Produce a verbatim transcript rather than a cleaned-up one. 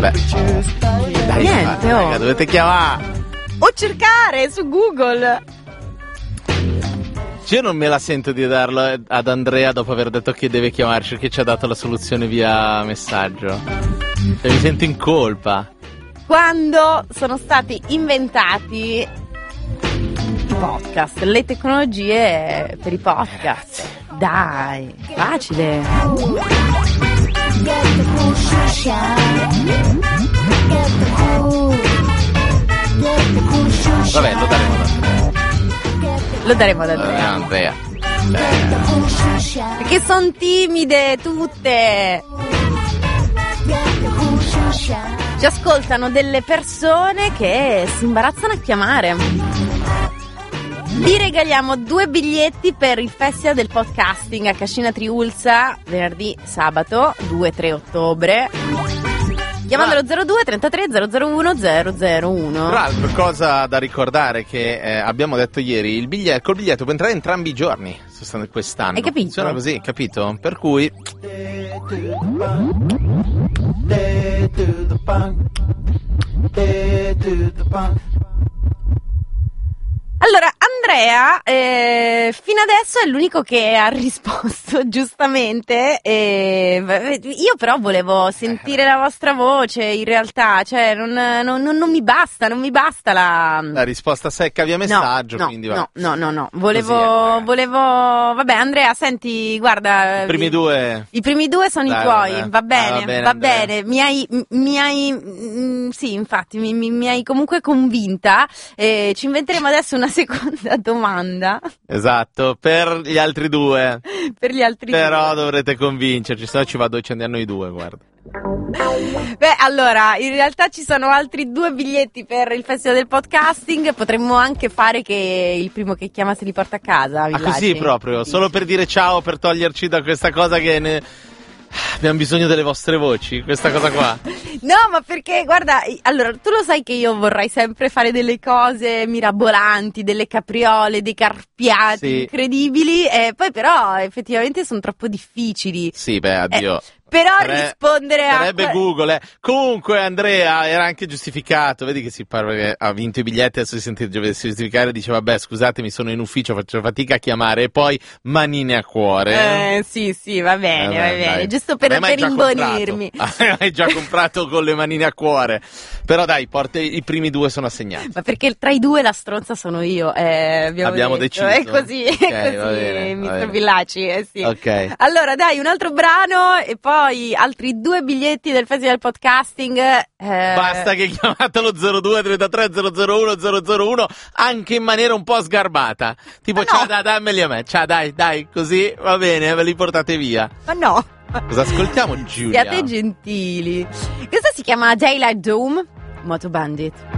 Beh, dai, Niente, raga, oh. dovete chiamare. O cercare su Google. Io non me la sento di darlo ad Andrea dopo aver detto che deve chiamarci, perché ci ha dato la soluzione via messaggio. E mi sento in colpa. Quando sono stati inventati i podcast, le tecnologie per i podcast. Dai, facile. Vabbè, lo daremo ad Andrea. Lo daremo ad Eh, Andrea. Andrea. Perché sono timide tutte. Ci ascoltano delle persone che si imbarazzano a chiamare. Vi regaliamo due biglietti per il Festival del Podcasting a Cascina Triulza venerdì, sabato due tre ottobre. Chiamando lo zero due trentatré zero zero uno zero zero uno. Tra l'altro, cosa da ricordare che eh, abbiamo detto ieri, il biglietto, col biglietto può entrare entrambi i giorni sostanzialmente quest'anno. Hai capito? Funziona così, capito? Per cui Allora, Andrea, eh, fino adesso è l'unico che ha risposto giustamente. Eh, io però volevo sentire la vostra voce, in realtà, cioè non, non, non, non mi basta, non mi basta la... la risposta secca via messaggio, no, no, quindi va. no, no, no, no, volevo, Così è, ragazzi. volevo, vabbè, Andrea, senti, guarda, I primi due. i primi due sono Dai, i tuoi, vabbè. va bene, Ah, va bene, va Andrea. bene, mi hai, mi hai, mm, sì, infatti, mi, mi, mi hai comunque convinta. Eh, ci inventeremo adesso una seconda domanda Esatto, per gli altri due. per gli altri Però due. dovrete convincerci, se no ci vado, ci andiamo noi due, guarda. Beh, allora, in realtà ci sono altri due biglietti per il Festival del Podcasting. Potremmo anche fare che il primo che chiama se li porta a casa. Ah, Villaggi. così proprio, solo per dire ciao, per toglierci da questa cosa che ne... abbiamo bisogno delle vostre voci, questa cosa qua. No, ma perché, guarda, allora, tu lo sai che io vorrei sempre fare delle cose mirabolanti, delle capriole, dei carpiati Sì. incredibili, e poi però effettivamente sono troppo difficili. Sì, beh, addio. Eh, però Sare- rispondere a... Sarebbe Google, eh. Comunque, Andrea era anche giustificato. Vedi che si parla che ha vinto i biglietti. Adesso si sente giustificare. Dice: vabbè, scusatemi, sono in ufficio, faccio fatica a chiamare. E poi manine a cuore. Eh, sì, sì, va bene, Eh, va beh, bene, dai. giusto per, Non hai mai per già imbonirmi. comprato. Hai già comprato con le manine a cuore. Però dai, porta, i primi due sono assegnati. Ma perché tra i due la stronza sono io, eh, abbiamo, Abbiamo detto. deciso. È così, Ok, è va così, bene, va mister bene. Villaci, eh sì. Ok. Allora dai, un altro brano e poi altri due biglietti del Festival Podcasting. eh, Basta che chiamate lo zero due trentatré zero zero uno zero zero uno anche in maniera un po' sgarbata. Tipo, Ma no. ciao, dai, dammeli a me. Ciao, dai, dai, così va bene, ve li portate via. Ma no, Cosa ascoltiamo, Giulia? siate gentili. Questa si chiama Daylight Doom, Moto Bandit.